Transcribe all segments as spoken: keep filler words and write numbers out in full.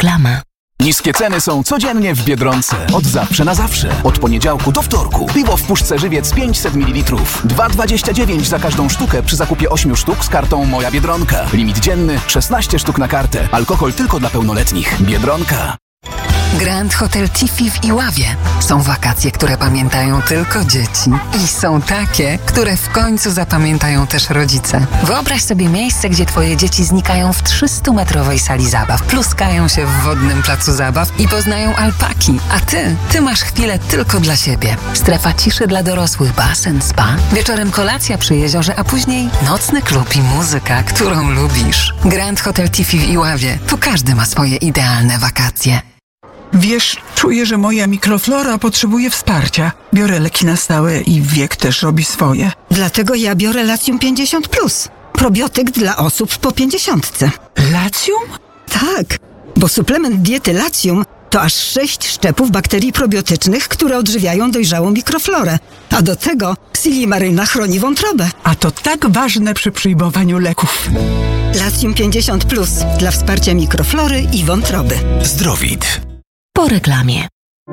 Reklama. Niskie ceny są codziennie w Biedronce. Od zawsze na zawsze. Od poniedziałku do wtorku. Piwo w puszce Żywiec pięćset mililitrów. dwa dwadzieścia dziewięć za każdą sztukę przy zakupie ośmiu sztuk z kartą Moja Biedronka. Limit dzienny szesnaście sztuk na kartę. Alkohol tylko dla pełnoletnich. Biedronka. Grand Hotel Tifi w Iławie. Są wakacje, które pamiętają tylko dzieci. I są takie, które w końcu zapamiętają też rodzice. Wyobraź sobie miejsce, gdzie twoje dzieci znikają w trzystumetrowej sali zabaw, pluskają się w wodnym placu zabaw i poznają alpaki. A ty, ty masz chwilę tylko dla siebie. Strefa ciszy dla dorosłych, basen, spa. Wieczorem kolacja przy jeziorze, a później nocny klub i muzyka, którą lubisz. Grand Hotel Tifi w Iławie. Tu każdy ma swoje idealne wakacje. Wiesz, czuję, że moja mikroflora potrzebuje wsparcia. Biorę leki na stałe i wiek też robi swoje. Dlatego ja biorę Latium pięćdziesiąt plus. Probiotyk dla osób po pięćdziesiątce. Latium? Tak, bo suplement diety Latium to aż sześć szczepów bakterii probiotycznych, które odżywiają dojrzałą mikroflorę. A do tego Silimaryna chroni wątrobę. A to tak ważne przy przyjmowaniu leków. Latium pięćdziesiąt plus dla wsparcia mikroflory i wątroby. Zdrowit. Po reklamie.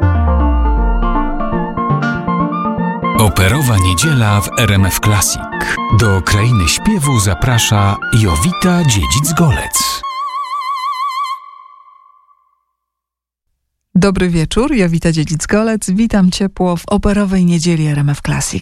Operowa niedziela w R M F Classic. Do krainy śpiewu zaprasza Jowita Dziedzic-Golec. Dobry wieczór, Jowita Dziedzic-Golec. Witam ciepło w operowej niedzieli R M F Classic.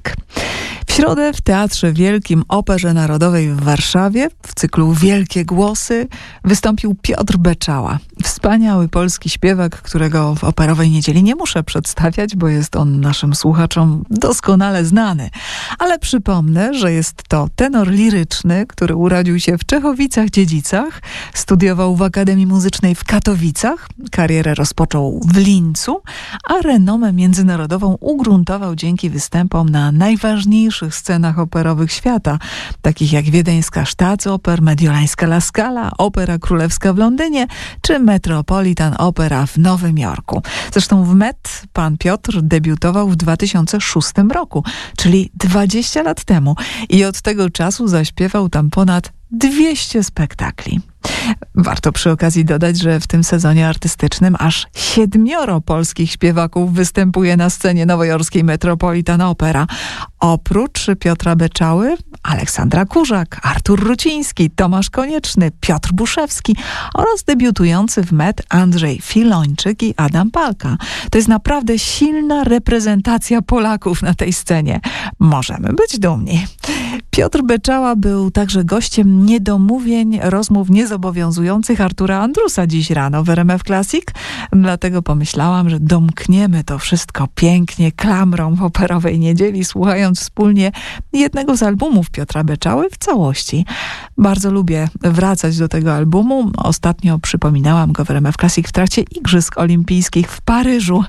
W środę w Teatrze Wielkim Operze Narodowej w Warszawie w cyklu Wielkie Głosy wystąpił Piotr Beczała. Wspaniały polski śpiewak, którego w operowej niedzieli nie muszę przedstawiać, bo jest on naszym słuchaczom doskonale znany. Ale przypomnę, że jest to tenor liryczny, który urodził się w Czechowicach-Dziedzicach, studiował w Akademii Muzycznej w Katowicach, karierę rozpoczął w Lincu, a renomę międzynarodową ugruntował dzięki występom na najważniejszych scenach operowych świata, takich jak wiedeńska Staatsoper, mediolańska La Scala, Opera Królewska w Londynie czy Metropolitan Opera w Nowym Jorku. Zresztą w Met pan Piotr debiutował w dwa tysiące szóstym roku, czyli dwadzieścia lat temu i od tego czasu zaśpiewał tam ponad dwieście spektakli. Warto przy okazji dodać, że w tym sezonie artystycznym aż siedmioro polskich śpiewaków występuje na scenie nowojorskiej Metropolitan Opera. Oprócz Piotra Beczały, Aleksandra Kurzak, Artur Ruciński, Tomasz Konieczny, Piotr Buszewski oraz debiutujący w Met Andrzej Filończyk i Adam Palka. To jest naprawdę silna reprezentacja Polaków na tej scenie. Możemy być dumni. Piotr Beczała był także gościem niedomówień, rozmów niezobowiązujących Artura Andrusa dziś rano w R M F Classic. Dlatego pomyślałam, że domkniemy to wszystko pięknie klamrą w operowej niedzieli, słuchając wspólnie jednego z albumów Piotra Beczały w całości. Bardzo lubię wracać do tego albumu. Ostatnio przypominałam go w R M F Classic w trakcie Igrzysk Olimpijskich w Paryżu.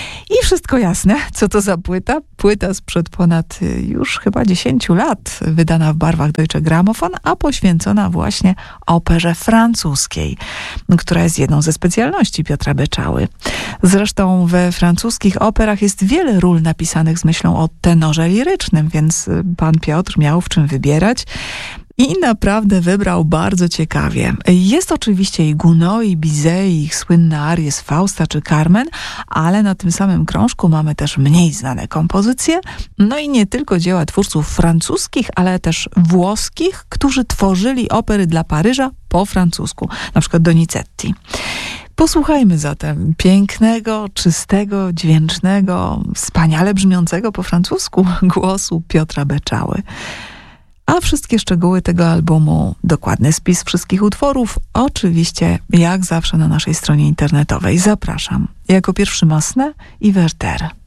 I wszystko jasne, co to za płyta? Płyta sprzed ponad już chyba dziesięciu lat, wydana w barwach Deutsche Grammophon, a poświęcona właśnie operze francuskiej, która jest jedną ze specjalności Piotra Beczały. Zresztą we francuskich operach jest wiele ról napisanych z myślą o tenorze lirycznym, więc pan Piotr miał w czym wybierać. I naprawdę wybrał bardzo ciekawie. Jest oczywiście i Gounod, i Bizet, i ich słynne arie z Fausta czy Carmen, ale na tym samym krążku mamy też mniej znane kompozycje, no i nie tylko dzieła twórców francuskich, ale też włoskich, którzy tworzyli opery dla Paryża po francusku, na przykład Donizetti. Posłuchajmy zatem pięknego, czystego, dźwięcznego, wspaniale brzmiącego po francusku głosu Piotra Beczały. A wszystkie szczegóły tego albumu, dokładny spis wszystkich utworów, oczywiście jak zawsze na naszej stronie internetowej. Zapraszam. Jako pierwszy Massenet i Werther.